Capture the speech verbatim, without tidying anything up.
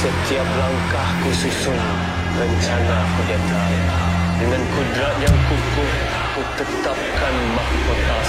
Setiap langkah ku susun, rencana ku detal. Dengan kudrat yang kukuh, ku tetapkan mahkota